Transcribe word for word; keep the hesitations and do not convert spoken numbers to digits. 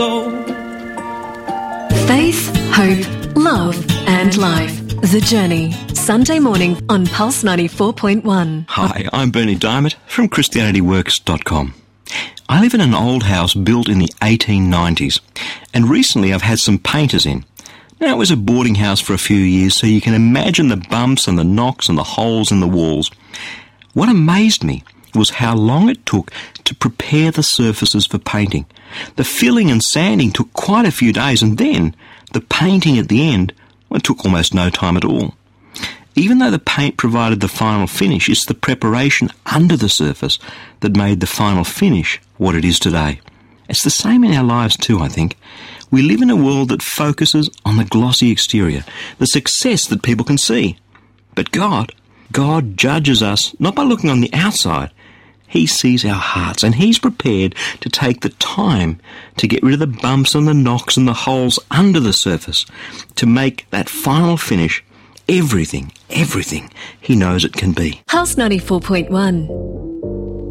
Faith, hope, love and life. The Journey. Sunday morning on Pulse ninety-four point one. Hi, I'm Bernie Diamond from Christianity Works dot com. I live in an old house built in the eighteen nineties, and recently I've had some painters in. Now, it was a boarding house for a few years, so you can imagine the bumps and the knocks and the holes in the walls. What amazed me was how long it took to prepare the surfaces for painting. The filling and sanding took quite a few days, and then the painting at the end, well, it took almost no time at all. Even though the paint provided the final finish, it's the preparation under the surface that made the final finish what it is today. It's the same in our lives too, I think. We live in a world that focuses on the glossy exterior, the success that people can see. But God, God judges us not by looking on the outside. He sees our hearts, and He's prepared to take the time to get rid of the bumps and the knocks and the holes under the surface to make that final finish everything, everything He knows it can be. Pulse ninety-four point one.